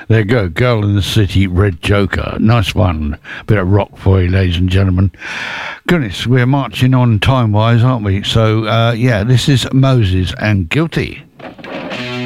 There you go, Girl in the City, Red Joker. Nice one. Bit of rock for you, ladies and gentlemen. Goodness, we're marching on time-wise, aren't we? So, yeah, this is Moses and Guilty.